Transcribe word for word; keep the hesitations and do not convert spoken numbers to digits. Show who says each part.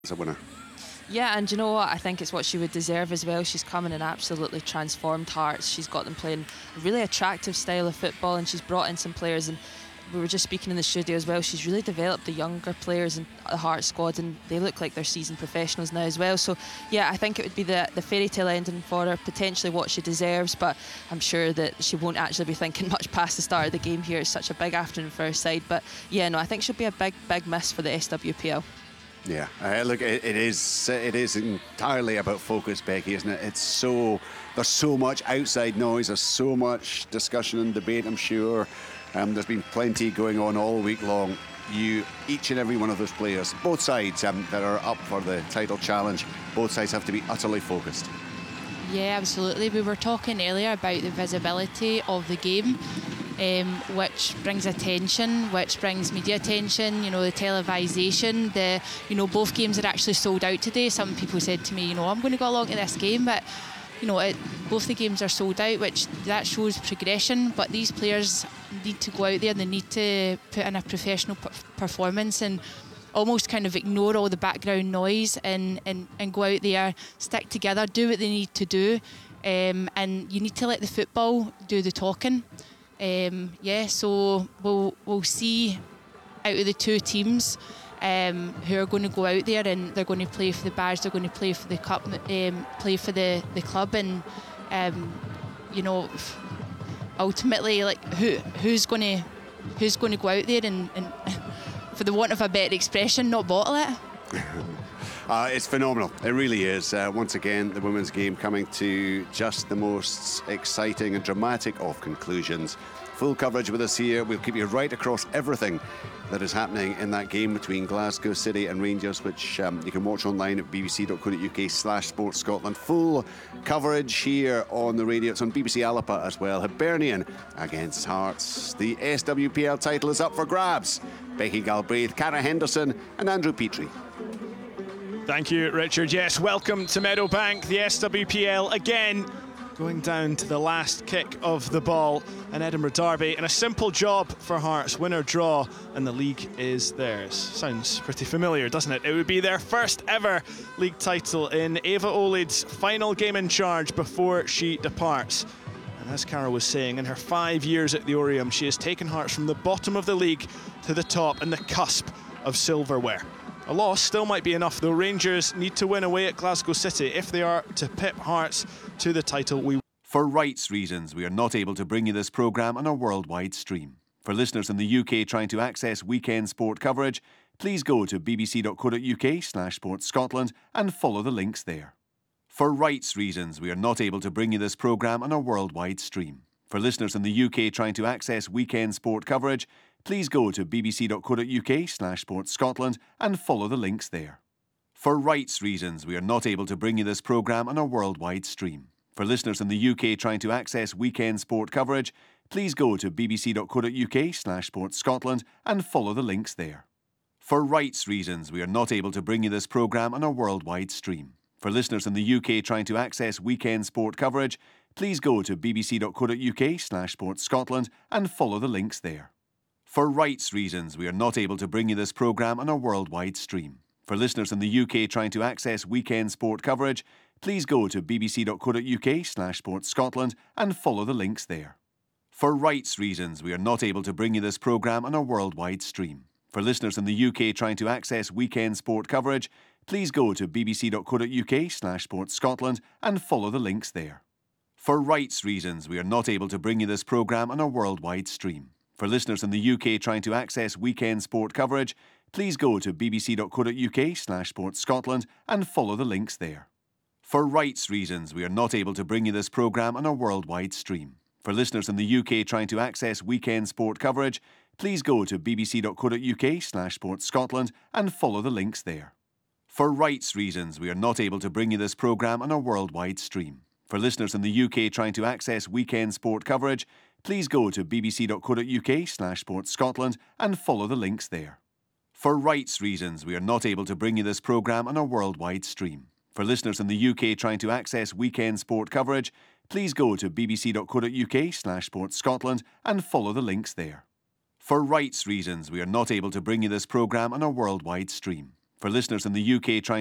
Speaker 1: as a winner.
Speaker 2: Yeah, and you know what? I think it's what she would deserve as well. She's come in and absolutely transformed Hearts. She's got them playing a really attractive style of football, and she's brought in some players. And we were just speaking in the studio as well. She's really developed the younger players in the Hearts squad, and they look like they're seasoned professionals now as well. So yeah, I think it would be the the fairy tale ending for her, potentially what she deserves. But I'm sure that she won't actually be thinking much past the start of the game here. It's such a big afternoon for her side. But yeah, no, I think she'll be a big, big miss for the S W P L.
Speaker 1: Yeah, uh, look, it, it is it is entirely about focus, Becky, isn't it? It's so there's so much outside noise, there's so much discussion and debate. I'm sure um, there's been plenty going on all week long. You, each and every one of those players, both sides um, that are up for the title challenge, both sides have to be utterly focused.
Speaker 3: Yeah, absolutely. We were talking earlier about the visibility of the game. Um, which brings attention, which brings media attention, you know, the televisation, the, you know, both games are actually sold out today. Some people said to me, you know, I'm going to go along to this game, but, you know, it, both the games are sold out, which that shows progression. But these players need to go out there, they need to put in a professional p- performance and almost kind of ignore all the background noise and, and, and go out there, stick together, do what they need to do. Um, and you need to let the football do the talking. Um, yeah, so we'll we'll see out of the two teams um, who are going to go out there and they're going to play for the badge, they're going to play for the cup, um, play for the, the club, and um, you know, ultimately, like who who's going to who's going to go out there and, and for the want of a better expression, not bottle it.
Speaker 1: Uh, it's phenomenal. It really is. Uh, once again, the women's game coming to just the most exciting and dramatic of conclusions. Full coverage with us here. We'll keep you right across everything that is happening in that game between Glasgow City and Rangers, which um, you can watch online at bbc.co.uk slash Sports Scotland. Full coverage here on the radio. It's on B B C Alapa as well. Hibernian against Hearts. The S W P L title is up for grabs. Becky Galbraith, Cara Henderson and Andrew Petrie.
Speaker 4: Thank you, Richard. Yes, welcome to Meadowbank. The S W P L again going down to the last kick of the ball. An Edinburgh derby and a simple job for Hearts. Winner draw and the league is theirs. Sounds pretty familiar, doesn't it? It would be their first ever league title in Eva Olid's final game in charge before she departs. And as Cara was saying, in her five years at the Oriam, she has taken Hearts from the bottom of the league to the top and the cusp of silverware. A loss still might be enough, though. Rangers need to win away at Glasgow City if they are to pip Hearts to the title. We
Speaker 5: For rights reasons, we are not able to bring you this programme on a worldwide stream. For listeners in the U K trying to access weekend sport coverage, please go to bbc.co.uk slash Sports Scotland and follow the links there. For rights reasons, we are not able to bring you this programme on a worldwide stream. For listeners in the U K trying to access weekend sport coverage, please go to bbc.co.uk slash Sports Scotland and follow the links there. For rights reasons, we are not able to bring you this programme on a worldwide stream. For listeners in the U K trying to access weekend sport coverage, please go to bbc.co.uk slash Sports Scotland and follow the links there. For rights reasons, we are not able to bring you this programme on a worldwide stream. For listeners in the U K trying to access weekend sport coverage, please go to bbc.co.uk slash Sports Scotland and follow the links there. For rights reasons, we are not able to bring you this programme on a worldwide stream. For listeners in the U K trying to access weekend sport coverage, please go to bbc.co.uk slash Sports Scotland and follow the links there. For rights reasons, we are not able to bring you this programme on a worldwide stream. For listeners in the U K trying to access weekend sport coverage, please go to bbc.co.uk slash Sports Scotland and follow the links there. For rights reasons, we are not able to bring you this programme on a worldwide stream. For listeners in the U K trying to access weekend sport coverage, please go to bbc.co.uk slash Sports Scotland and follow the links there. For rights reasons, we are not able to bring you this programme on a worldwide stream. For listeners in the U K trying to access weekend sport coverage, please go to bbc.co.uk slash Sports Scotland and follow the links there. For rights reasons, we are not able to bring you this programme on a worldwide stream. For listeners in the U K trying to access weekend sport coverage, please go to bbc.co.uk slash Sports Scotland and follow the links there. For rights reasons, we are not able to bring you this programme on a worldwide stream. For listeners in the U K trying to access weekend sport coverage, please go to bbc.co.uk slash Sports Scotland and follow the links there. For rights reasons, we are not able to bring you this programme on a worldwide stream. For listeners in the U K trying